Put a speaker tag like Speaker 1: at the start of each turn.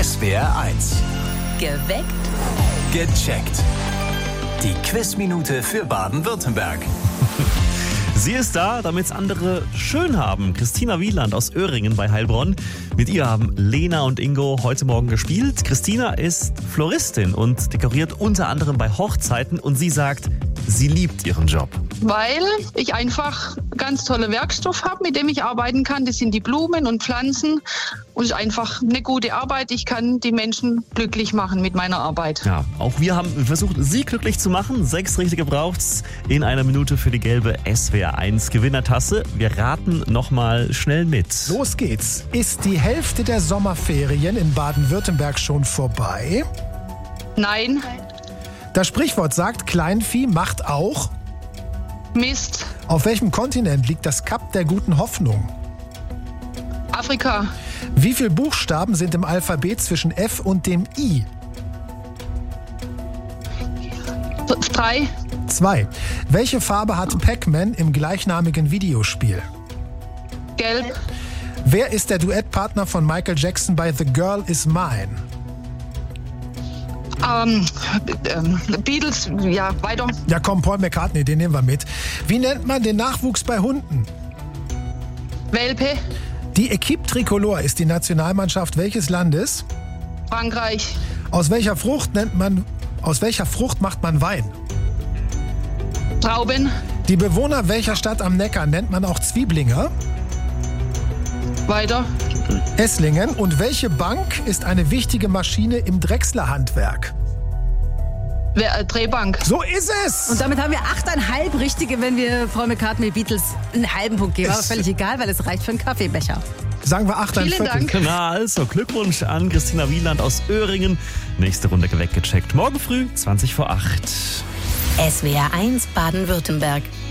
Speaker 1: SWR1.
Speaker 2: Geweckt.
Speaker 1: Gecheckt. Die Quizminute für Baden-Württemberg.
Speaker 3: Sie ist da, damit es andere schön haben. Christina Wieland aus Öhringen bei Heilbronn. Mit ihr haben Lena und Ingo heute Morgen gespielt. Christina ist Floristin und dekoriert unter anderem bei Hochzeiten. Und sie sagt, sie liebt ihren Job.
Speaker 4: Weil ich einfach ganz tolle Werkstoff habe, mit dem ich arbeiten kann. Das sind die Blumen und Pflanzen. Und es ist einfach eine gute Arbeit. Ich kann die Menschen glücklich machen mit meiner Arbeit.
Speaker 3: Ja, auch wir haben versucht, Sie glücklich zu machen. 6 Richtige braucht's in einer Minute für die gelbe SWR1 Gewinnertasse. Wir raten nochmal schnell mit.
Speaker 5: Los geht's. Ist die Hälfte der Sommerferien in Baden-Württemberg schon vorbei?
Speaker 4: Nein,
Speaker 5: Das Sprichwort sagt, Kleinvieh macht auch.
Speaker 4: Mist,
Speaker 5: Auf welchem Kontinent liegt das Kap der guten Hoffnung?
Speaker 4: Afrika,
Speaker 5: Wie viele Buchstaben sind im Alphabet zwischen F und dem I?
Speaker 4: 3,
Speaker 5: 2. Welche Farbe hat Pac-Man im gleichnamigen Videospiel?
Speaker 4: Gelb,
Speaker 5: Wer ist der Duettpartner von Michael Jackson bei The Girl Is Mine?
Speaker 4: Beatles, ja, weiter.
Speaker 5: Ja komm, Paul McCartney, den nehmen wir mit. Wie nennt man den Nachwuchs bei Hunden?
Speaker 4: Welpe,
Speaker 5: Die Equipe Tricolore ist die Nationalmannschaft welches Landes?
Speaker 4: Frankreich,
Speaker 5: Aus welcher Frucht macht man Wein?
Speaker 4: Trauben,
Speaker 5: Die Bewohner welcher Stadt am Neckar nennt man auch Zwieblinger?
Speaker 4: weiter.
Speaker 5: Esslingen. Und welche Bank ist eine wichtige Maschine im Drechsler-Handwerk?
Speaker 4: Drehbank.
Speaker 5: So ist es!
Speaker 6: Und damit haben wir 8,5 Richtige, wenn wir Paul McCartney Beatles einen halben Punkt geben. Aber völlig egal, weil es reicht für einen Kaffeebecher.
Speaker 5: Sagen wir 8
Speaker 4: Vielen Dank.
Speaker 3: Na also, Glückwunsch an Christina Wieland aus Öhringen. Nächste Runde geweckt gecheckt. Morgen früh, 20 vor 8.
Speaker 2: SWR1 Baden-Württemberg.